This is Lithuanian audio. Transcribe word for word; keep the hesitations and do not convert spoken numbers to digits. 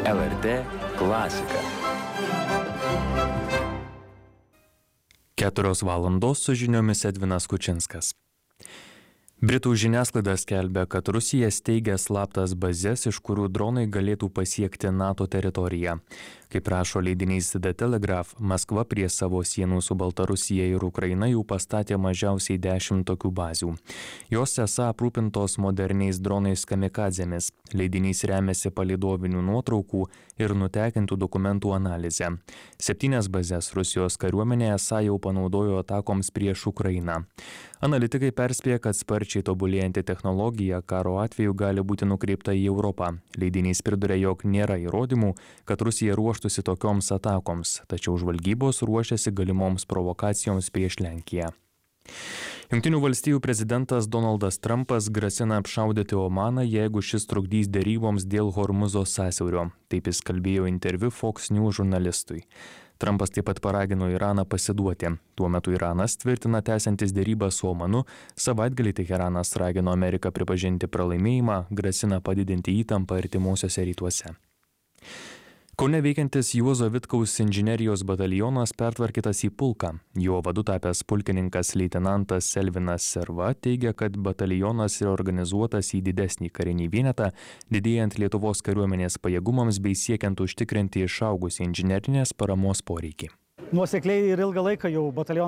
L R T klasika. Keturios valandos su žiniomis Edvinas Kučinskas. Britų žiniasklaida skelbia, kad Rusija steigia slaptas bazes, iš kurių dronai galėtų pasiekti NATO teritoriją. Kaip rašo leidinys The Telegraph, Maskva prie savo sienų su Baltarusija ir Ukraina jau pastatė mažiausiai dešimt tokių bazių. Jos esą aprūpintos moderniais dronais kamikadzėmis. Leidinys remiasi palydovinių nuotraukų ir nutekintų dokumentų analizę. Septynias bazes Rusijos kariuomenė esą jau panaudojo atakoms prieš Ukrainą. Analitikai perspėja, kad sparčiai tobulėjanti technologija karo atveju gali būti nukreipta į Europą. Leidinys priduria, jog nėra įrodymų, kad Rusija ruoštųsi tokioms atakoms, tačiau žvalgybos ruošiasi galimoms provokacijoms prieš Lenkiją. Jungtinių valstijų prezidentas Donaldas Trumpas grasina apšaudyti Omaną, jeigu šis trukdys deryboms dėl Hormuzo sąsiaurio. Taip jis kalbėjo interviu Fox News žurnalistui. Trumpas taip pat paragino Iraną pasiduoti. Tuo metu Iranas tvirtina tęsiantis derybą su Omanu, savaitgalį Teheranas ragino Ameriką pripažinti pralaimėjimą, grasina padidinti įtampą artimuosiuose rytuose. Kaune veikiantis Juozo Vitkaus inžinerijos batalionas pertvarkytas į pulką. Jo vadu tapęs pulkininkas leitenantas Selvinas Serva teigia, kad batalionas yra organizuotas į didesnį karinį vienetą, didėjant Lietuvos kariuomenės pajėgumams bei siekiant užtikrinti išaugusį inžinerinės paramos poreikį. Nuosekliai ir ilgą laiką jau batalionas